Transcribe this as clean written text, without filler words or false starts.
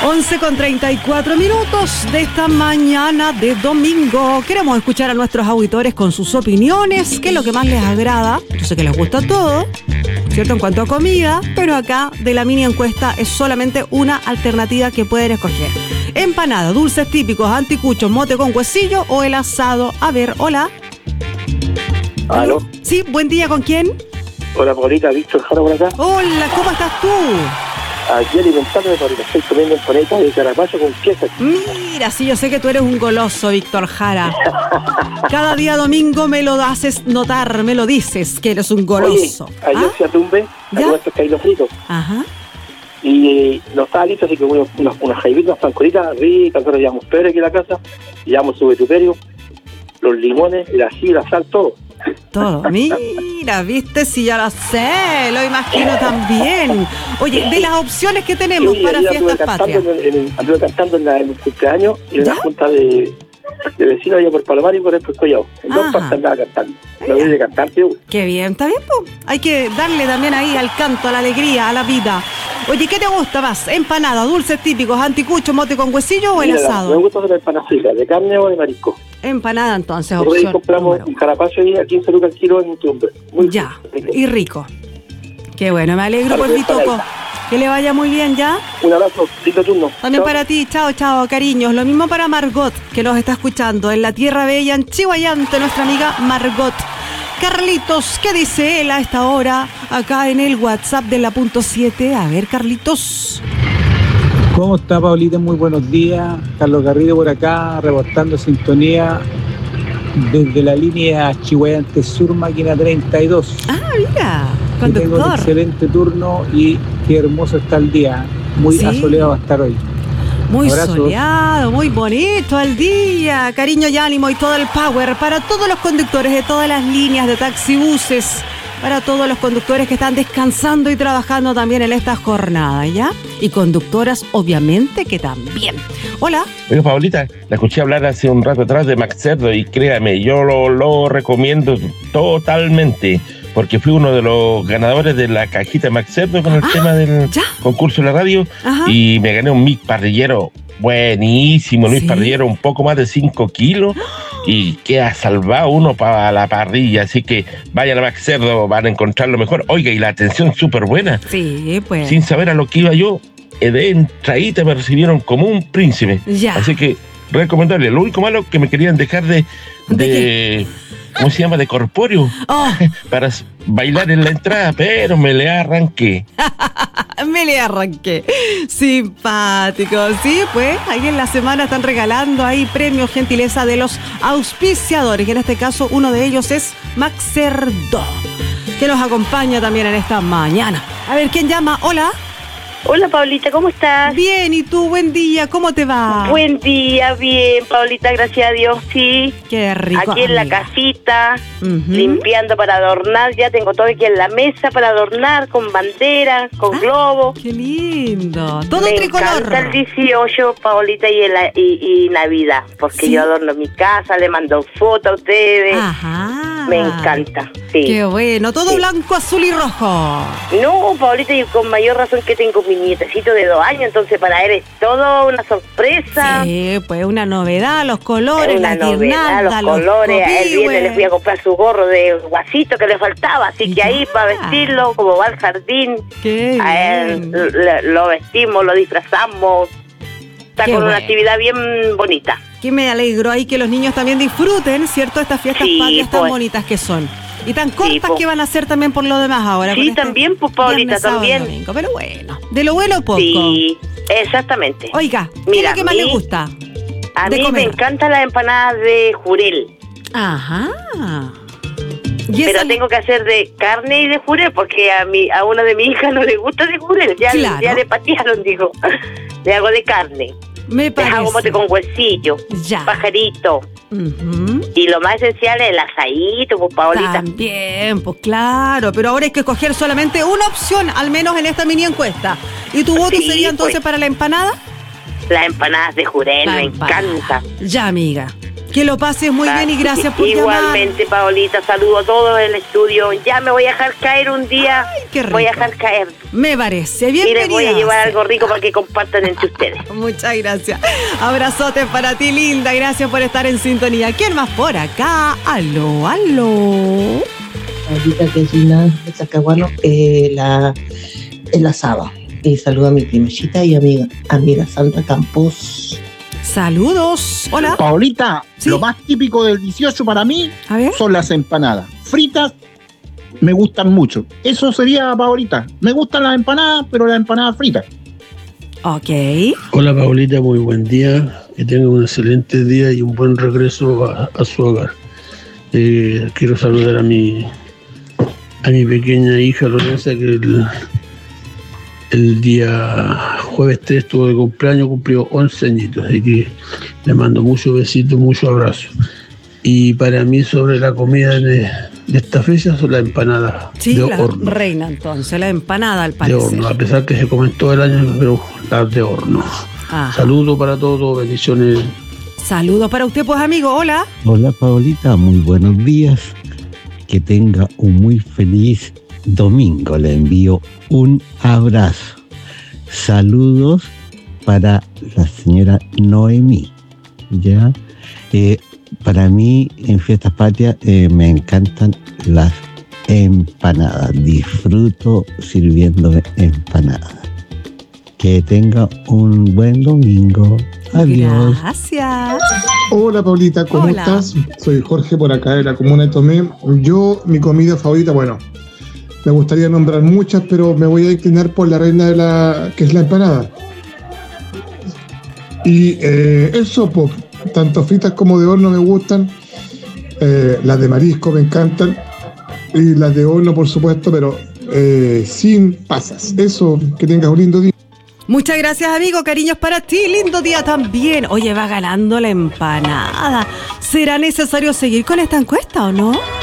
11:34 de esta mañana de domingo. Queremos escuchar a nuestros auditores con sus opiniones, qué es lo que más les agrada. Yo sé que les gusta todo, ¿cierto? En cuanto a comida, pero acá de la mini encuesta es solamente una alternativa que pueden escoger. Empanada, dulces típicos, anticuchos, mote con huesillo o el asado. A ver, hola. ¿Aló? Sí, buen día, ¿con quién? Hola, Paulita, Víctor Jara por acá. Hola, ¿cómo estás tú? Aquí alimentándome, Paulita, estoy comiendo empanadas de carapacho con queso. Mira, sí, yo sé que tú eres un goloso, Víctor Jara. Cada día domingo me lo haces notar, me lo dices, que eres un goloso. Oye, ayer fui a Tumbe, a comer pescadillos fritos. Ajá. Y no estaba listo, así que comimos unas jaibitas, unas pancoritas ricas. Nosotros llevamos pebre aquí en la casa, llevamos su vetuperio, los limones, el ají, la sal, todo. Todo. Mira, viste, si ya lo sé, lo imagino también. Oye, de las opciones que tenemos para fiestas patrias. Anduve cantando en el cumpleaños y en ¿Ya? la junta de vecinos allá por Palomar y por el Collado. En dos Ajá. partes andaba cantando. No voy de cantar, tío. Qué bien, está bien, pues. Hay que darle también ahí al canto, a la alegría, a la vida. Oye, ¿qué te gusta más? ¿Empanada, dulces típicos, anticucho, mote con huesillo o el Mira, asado? Me gusta hacer empanadas fritas, de carne o de marisco. Empanada, entonces, Hoy opción compramos número un carapacho ahí a 15 lucas el kilo en Tumbe. Muy ya, rico. y rico. Qué bueno, me alegro por Para mi toco. Que le vaya muy bien, ¿ya? Un abrazo, lindo turno. También Chao. para ti, chao, chao, cariños. Lo mismo para Margot, que nos está escuchando en la Tierra Bella, en Chihuayante, nuestra amiga Margot. Carlitos, ¿qué dice él a esta hora acá en el WhatsApp de la .7? A ver, Carlitos. ¿Cómo está, Paulita? Muy buenos días. Carlos Garrido por acá, reportando sintonía desde la línea Chihuayante Sur, máquina 32. Ah, mira, Que tengo un conductor. excelente turno y qué hermoso está el día. Muy Sí. asoleado va a estar hoy. Muy Abrazos. soleado, muy bonito el día. Cariño y ánimo y todo el power para todos los conductores de todas las líneas de taxibuses, para todos los conductores que están descansando y trabajando también en esta jornada, ¿ya? Y conductoras, obviamente, que también. Hola. Oiga, Paulita, la escuché hablar hace un rato atrás de Max Cerdo y créame, yo lo recomiendo totalmente, porque fui uno de los ganadores de la cajita de Max Cerdo con el tema del ¿ya? concurso de la radio. Ajá. Y me gané un mix parrillero buenísimo, un mix ¿Sí? parrillero un poco más de 5 kilos y queda salvado uno para la parrilla, así que vayan a Max Cerdo, van a encontrar lo mejor. Oiga, y la atención súper buena, Sí, pues. sin saber a lo que iba yo, de entradita me recibieron como un príncipe. Ya. Así que recomendable. Lo único malo que me querían dejar de ¿cómo se llama? De corpóreo Oh, para bailar en la entrada, pero me le arranqué. me le arranqué. Simpático. Sí, pues, ahí en la semana están regalando ahí premios, gentileza de los auspiciadores. Que en este caso, uno de ellos es Max Cerdo, que nos acompaña también en esta mañana. A ver, ¿quién llama? Hola. Hola, Paulita, ¿cómo estás? Bien, ¿y tú? Buen día, ¿cómo te va? Buen día, bien, Paulita, gracias a Dios, sí. Qué rico. Aquí en la amiga. casita, Ujú. limpiando para adornar, ya tengo todo aquí en la mesa para adornar, con bandera, con globo. Qué lindo. Todo Me tricolor. encanta el 18, Paulita, y Navidad, porque Sí. yo adorno mi casa, le mando fotos a ustedes. Ajá. Me encanta, sí. Qué bueno, todo Sí. blanco, azul y rojo. No, Paulita, y con mayor razón que tengo mi nietecito de 2 años, entonces para él es todo una sorpresa. Sí, pues una novedad, los colores, Una las novedad, guirnaldas, los colores. A él viene, copihue. les voy a comprar su gorro de guasito que le faltaba, así que ahí para vestirlo, como va al jardín, Qué a él bien. lo vestimos, lo disfrazamos. Está Qué con una bueno. actividad bien bonita. Que me alegro ahí que los niños también disfruten, ¿cierto? Estas fiestas Sí, patrias tan pues. bonitas que son. Y tan cortas pues. que van a ser también por lo demás ahora. Sí, con este también, pues, Paulita, viernes, sábado y también. domingo. Pero bueno, de lo bueno poco. Sí, exacamente. Oiga, ¿qué Mira, es lo que más a le mí- gusta? A de mí comer. me encantan las empanadas de jurel, Ajá. Y pero esa- tengo que hacer de carne y de jurel, porque a una de mis hijas no le gusta de jurel. Ya, Claro. ya le patearon, dijo. Le hago de carne. me Les parece. hago mote con huesillo, Ya. pajarito. Ujú. Y lo más esencial es el asadito, pues, Paolita. También, pues claro, pero ahora hay que escoger solamente una opción, al menos en esta mini encuesta. ¿Y tu voto Sí, sería entonces pues. para la empanada? Las empanadas de jurel, La me empanada. encanta. Ya, amiga. Que lo pases muy bien y gracias por llamar. Igualmente, Paolita, saludo a todos en el estudio. Ya me voy a dejar caer un día. Ay, qué rico. Voy a dejar caer. Me parece. Y Bienvenida. les voy a llevar algo rico para que compartan entre ustedes. Muchas gracias. Abrazotes para ti, linda. Gracias por estar en sintonía. ¿Quién más por acá? Aló, aló. Ahorita que Gina de Sacaguano, el asado. Y saludo a mi primachita y amiga Sandra Campos. Saludos. Hola. Paolita, Sí. Lo más típico del 18 para mí A ver. son las empanadas. Fritas me gustan mucho. Eso sería, Paolita. Me gustan las empanadas, pero las empanadas fritas. Ok. Hola Paulita, muy buen día, que tenga un excelente día y un buen regreso a su hogar. Quiero saludar a mi pequeña hija Lorenza, que el día jueves 3 tuvo de cumpleaños, cumplió 11 añitos, así que le mando muchos besitos, muchos abrazos. Y para mí sobre la comida de esta fecha son las empanadas Sí, de la horno. reina entonces, la empanada al De parecer. horno, a pesar que se comen todo el año, pero las de horno. Ajá. Saludos para todos, bendiciones. Saludos para usted, pues, amigo. Hola. Hola Paulita, muy buenos días. Que tenga un muy feliz domingo. Le envío un abrazo. Saludos para la señora Noemí. ¿Ya? Para mí, en Fiestas Patrias, me encantan las empanadas. Disfruto sirviéndome empanadas. Que tenga un buen domingo. Adiós. Gracias. Hola Paulita, ¿cómo Hola. estás? Soy Jorge por acá de la comuna de Tomé. Mi comida favorita, bueno, me gustaría nombrar muchas, pero me voy a inclinar por la reina que es la empanada. Y eso, pues, tanto fritas como de horno me gustan. Las de marisco me encantan. Y las de horno, por supuesto, pero sin pasas. Eso, que tengas un lindo día. Muchas gracias, amigo. Cariños para ti. Lindo día también. Oye, va ganando la empanada. ¿Será necesario seguir con esta encuesta o no?